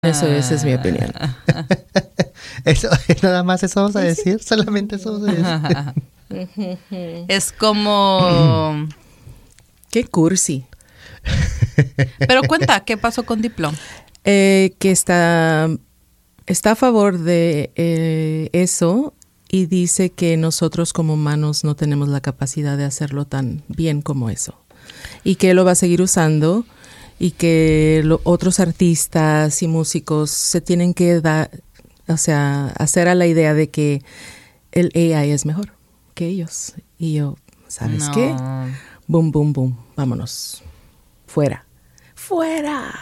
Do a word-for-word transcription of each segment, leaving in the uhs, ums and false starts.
Eso, esa es mi opinión. Eso, nada más eso vamos a decir, solamente eso vamos a decir. Es como... Qué cursi. Pero cuenta, ¿qué pasó con Diplo? Eh, que está, está a favor de eh, eso y dice que nosotros como humanos no tenemos la capacidad de hacerlo tan bien como eso. Y que lo va a seguir usando y que lo, otros artistas y músicos se tienen que dar, o sea, hacer a la idea de que el A I es mejor que ellos. Y yo, ¿sabes No. qué? Boom, boom, boom, vámonos. Fuera. ¡Fuera!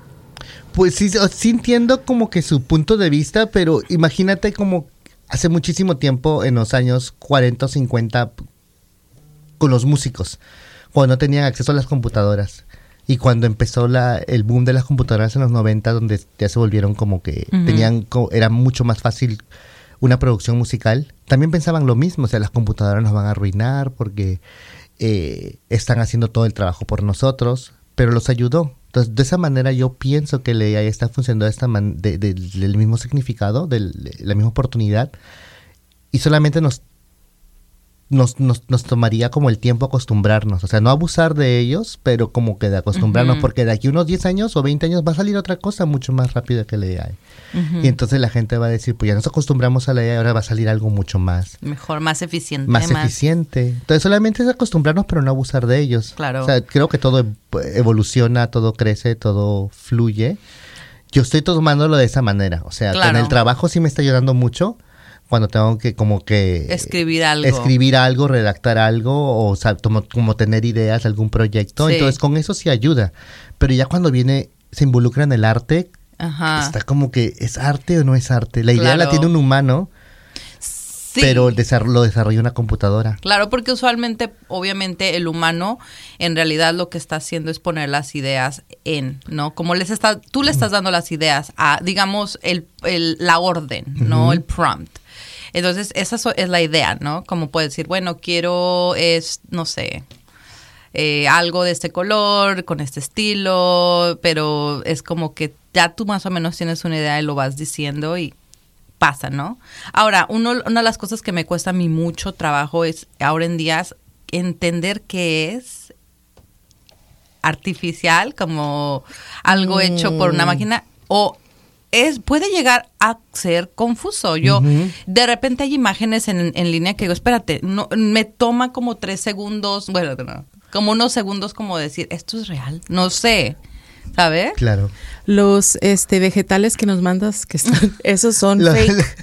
Pues sí, sí entiendo como que su punto de vista, pero imagínate como hace muchísimo tiempo, en los años cuarenta o cincuenta, con los músicos, cuando no tenían acceso a las computadoras. Y cuando empezó la, el boom de las computadoras en los noventa, donde ya se volvieron como que uh-huh. tenían, era mucho más fácil una producción musical, también pensaban lo mismo, o sea, las computadoras nos van a arruinar porque eh, están haciendo todo el trabajo por nosotros, pero los ayudó. Entonces, de esa manera yo pienso que la A I está funcionando de esta man- de, de, del mismo significado, de la misma oportunidad, y solamente nos Nos, nos, nos tomaría como el tiempo acostumbrarnos, o sea, no abusar de ellos, pero como que de acostumbrarnos, uh-huh. porque de aquí unos diez años o veinte años va a salir otra cosa mucho más rápido que la A I. Uh-huh. Y entonces la gente va a decir, pues ya nos acostumbramos a la A I, ahora va a salir algo mucho más. Mejor, más eficiente. Más, más eficiente. Entonces solamente es acostumbrarnos, pero no abusar de ellos. Claro. O sea, creo que todo evoluciona, todo crece, todo fluye. Yo estoy tomándolo de esa manera, o sea, claro. en el trabajo sí me está ayudando mucho, cuando tengo que como que escribir algo, escribir algo, redactar algo o, o sea, como, como tener ideas de algún proyecto, sí. Entonces con eso sí ayuda, pero ya cuando viene, se involucra en el arte, ajá. Está como que ¿es arte o no es arte? La idea claro. La tiene un humano, sí. Pero lo desarrolla una computadora. Claro, porque usualmente, obviamente, el humano en realidad lo que está haciendo es poner las ideas en, ¿no? Como les está, tú le estás dando las ideas a, digamos, el, el la orden, ¿no? Uh-huh. El prompt. Entonces, esa es la idea, ¿no? Como puedes decir, bueno, quiero, es, no sé, eh, algo de este color, con este estilo, pero es como que ya tú más o menos tienes una idea y lo vas diciendo y pasa, ¿no? Ahora, uno, una de las cosas que me cuesta a mí mucho trabajo es, ahora en día, entender qué es artificial, como algo mm. hecho por una máquina, o es puede llegar a ser confuso. Yo, uh-huh. de repente hay imágenes en, en línea que digo, espérate, no, me toma como tres segundos, bueno, no, como unos segundos como decir, ¿esto es real? No sé, ¿sabes? Claro. Los este vegetales que nos mandas, que están, esos son Los, fake.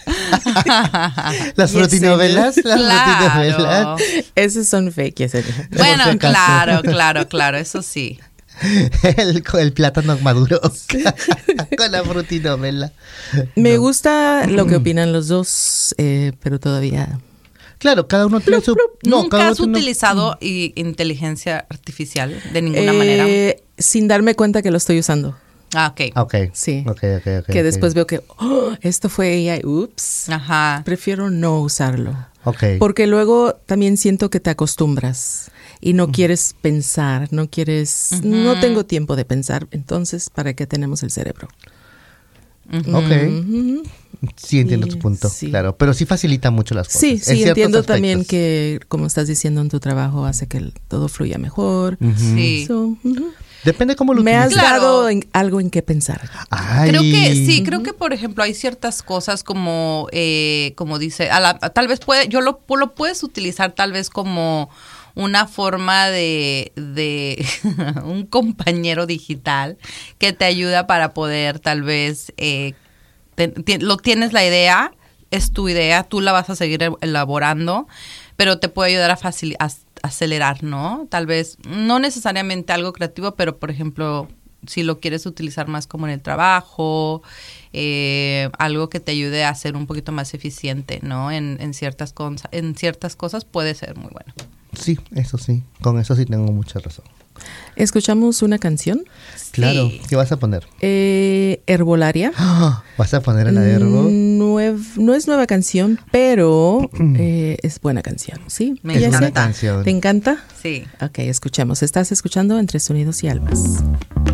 Las frutinovelas, las claro. frutinovelas. Esos son fake, Yesenia. Bueno, claro, claro, claro, eso sí. El, el plátano maduro con la frutinovela. Me no. gusta lo que opinan los dos, eh, pero todavía... Claro, cada uno tiene su... No, ¿Nunca cada has uno... utilizado y, inteligencia artificial de ninguna eh, manera? Sin darme cuenta que lo estoy usando. Ah, ok. Ok. Sí. Okay, okay, okay, que okay. después veo que, oh, esto fue A I, ups. Ajá. Prefiero no usarlo. Ok. Porque luego también siento que te acostumbras y no uh-huh. quieres pensar, no quieres, uh-huh. no tengo tiempo de pensar, entonces, ¿para qué tenemos el cerebro? Uh-huh. Ok. Uh-huh. Sí, entiendo y, tu punto, sí. Claro, pero sí facilita mucho las cosas. Sí, sí, entiendo aspectos. También que, como estás diciendo en tu trabajo, hace que el, todo fluya mejor. Uh-huh. Sí. So, uh-huh. Depende cómo lo Me utilices. has claro. dado en, algo en qué pensar. Ay. Creo que sí, creo que por ejemplo hay ciertas cosas como, eh, como dice, a la, tal vez puede, yo lo, lo puedes utilizar tal vez como una forma de, de un compañero digital que te ayuda para poder tal vez, eh, te, te, lo tienes la idea, es tu idea, tú la vas a seguir elaborando, pero te puede ayudar a facilitar, acelerar, ¿no? Tal vez, no necesariamente algo creativo, pero por ejemplo, si lo quieres utilizar más como en el trabajo, eh, algo que te ayude a ser un poquito más eficiente, ¿no? En, en, ciertas cosas, en ciertas cosas puede ser muy bueno. Sí, eso sí, con eso sí tengo mucha razón. ¿Escuchamos una canción? Claro, sí. ¿Qué vas a poner? Eh, Herbolaria. Oh, ¿vas a poner a la Herbo? Nuev, no es nueva canción, pero eh, es buena canción, ¿sí? Me es encanta. buena canción. ¿Te encanta? Sí. Ok, escuchemos. Estás escuchando Entre Sonidos y Almas.